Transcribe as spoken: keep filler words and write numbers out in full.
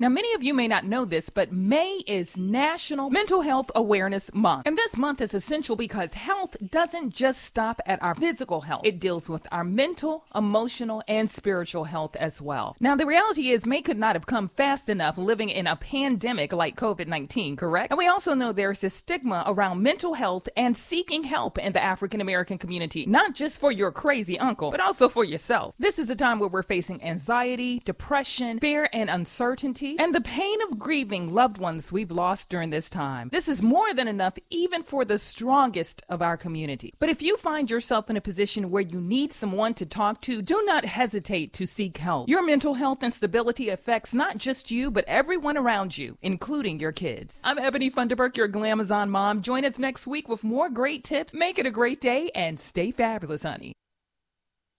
Now, many of you may not know this, but May is National Mental Health Awareness Month. And this month is essential because health doesn't just stop at our physical health. It deals with our mental, emotional, and spiritual health as well. Now, the reality is May could not have come fast enough living in a pandemic like COVID nineteen, correct? And we also know there's a stigma around mental health and seeking help in the African American community, not just for your crazy uncle, but also for yourself. This is a time where we're facing anxiety, depression, fear, and uncertainty, and the pain of grieving loved ones we've lost during this time. This is more than enough even for the strongest of our community. But if you find yourself in a position where you need someone to talk to, do not hesitate to seek help. Your mental health and stability affects not just you, but everyone around you, including your kids. I'm Ebony Funderburk, your Glamazon mom. Join us next week with more great tips. Make it a great day and stay fabulous, honey.